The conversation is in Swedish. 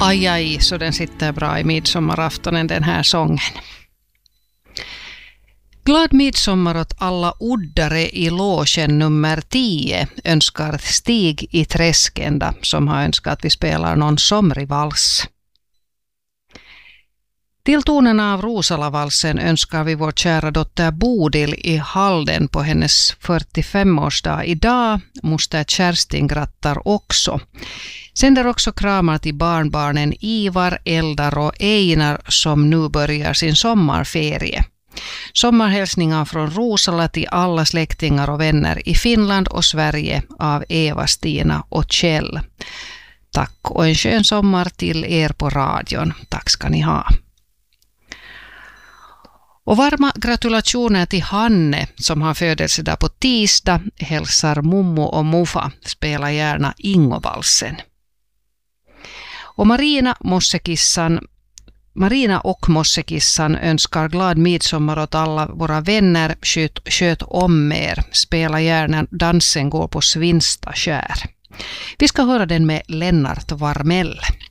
Aj, så den sitter bra i midsommaraftonen, den här sången. Glad midsommar åt alla uddare i logen nummer 10 önskar Stig i Träskända som har önskat att vi spelar någon somrig vals. Till tonerna av Rosalavalsen önskar vi vår kära dotter Bodil i Halden på hennes 45-årsdag idag. Moster Kerstin grattar också. Sänder också kramar till barnbarnen Ivar, Eldar och Einar som nu börjar sin sommarferie. Sommarhälsningar från Rosala till alla släktingar och vänner i Finland och Sverige av Eva, Stina och Kjell. Tack och en skön sommar till er på radion. Tack ska ni ha. Och varma gratulationer till Hanne som har födelsedag på tisdag. Hälsar Mummo och Muffa. Spela gärna Ingovalsen. Och Marina och Mossekissan önskar glad midsommar åt alla våra vänner. Sköt om er. Spela gärna Dansen går på Svinsta skär. Vi ska höra den med Lennart Varmell.